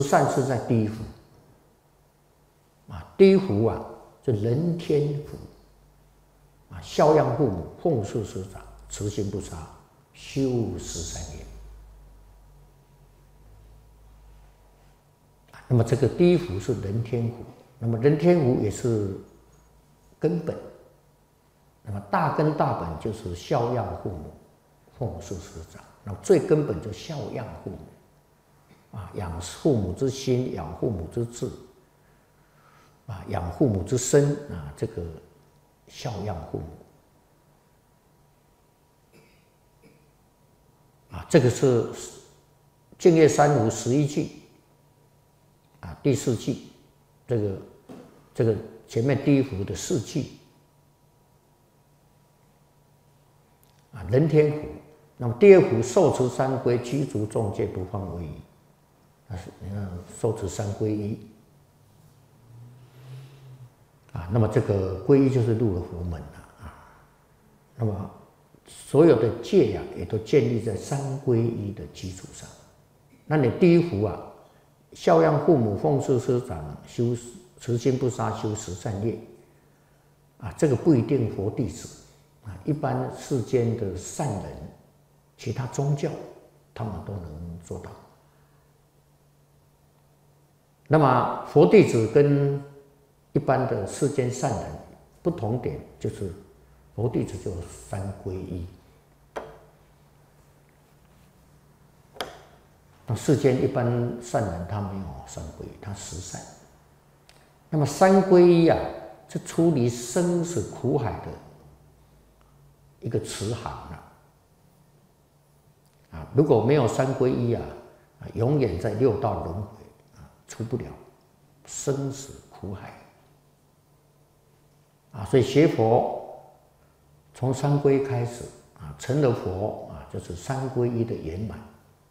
善是在第一福啊，第一福啊，是人天福啊，孝养父母，奉事师长，慈心不杀，修13业。那么这个第一福是人天福，那么人天福也是根本。那么大根大本就是孝养父母，奉事师长。那么最根本就孝养父母啊，养父母之心，养父母之志啊，养父母之身啊，这个孝养父母啊，这个是净业三福11句啊，第4句，这个前面第一福的4句啊，人天福。那么第二福受持三规，居足众戒，不犯违仪。你看受持三皈依啊，那么这个皈依就是入了佛门了啊。那么所有的戒啊，也都建立在三皈依的基础上。那你第一福啊，孝养父母，奉事师长，修慈心不杀，修13业啊，这个不一定佛弟子啊，一般世间的善人，其他宗教他们都能做到。那么佛弟子跟一般的世间善人不同点，就是佛弟子就有三皈依。那世间一般善人他没有三皈依，他十善。那么三皈依啊，是出离生死苦海的一个慈航啊。如果没有三皈依啊，永远在6道轮回啊，出不了生死苦海啊。所以学佛从三皈开始啊，成了佛啊，就是三皈依的圆满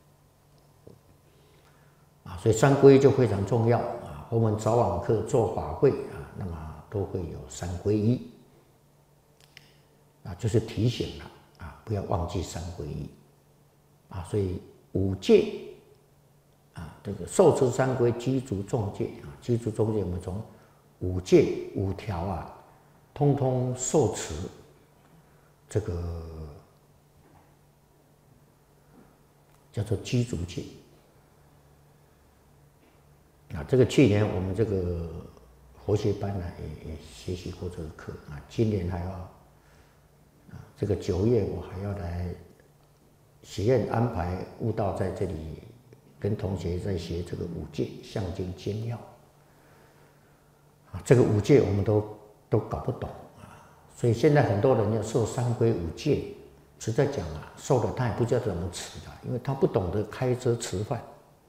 啊。所以三皈依就非常重要啊。我们早晚课做法会啊，那么都会有三皈依啊，就是提醒了啊，不要忘记三皈依啊。所以五戒啊，这个受持三规，居足众戒啊，居足众戒，我们从五戒5条啊，通通受持，这个叫做居足戒啊。这个去年我们这个佛学班呢也学习过这个课啊，今年还要啊，这个9月我还要来学院安排悟道在这里。跟同学在学这个五戒象经精要啊，这个五戒我们都搞不懂啊，所以现在很多人要受三规五戒，实在讲啊，受了他也不知道怎么持的，因为他不懂得开车吃饭，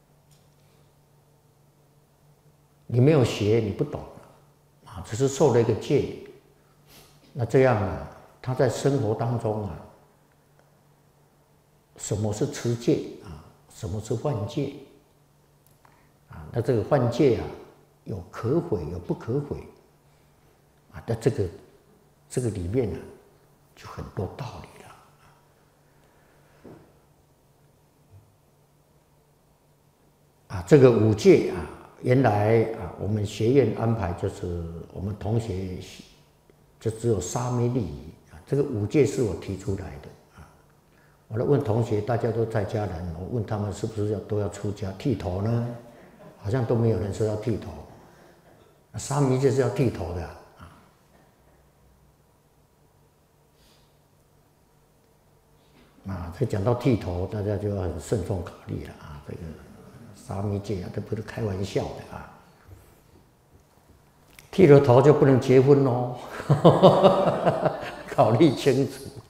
你没有学，你不懂啊，只是受了一个戒，那这样啊，他在生活当中啊，什么是持戒啊？什么是犯戒啊？那这个犯戒啊，有可悔，有不可悔啊。那这个里面呢，就很多道理了啊。这个五戒啊，原来啊，我们学院安排就是我们同学就只有沙弥利益啊。这个五戒是我提出来的。我来问同学，大家都在家人，我问他们是不是都要出家剃头呢？好像都没有人说要剃头。沙弥就是要剃头的啊。这讲到剃头，大家就要很慎重考虑了啊。这个沙弥戒啊，这不是开玩笑的啊。剃了头就不能结婚哦，考虑清楚。